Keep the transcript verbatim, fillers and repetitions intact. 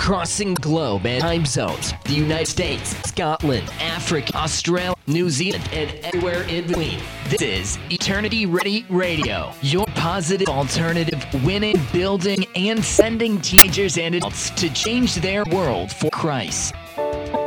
crossing the globe and time zones, the United States, Scotland, Africa, Australia, New Zealand, and everywhere in between. This is Eternity Ready Radio, your positive alternative, winning, building, and sending teenagers and adults to change their world for Christ.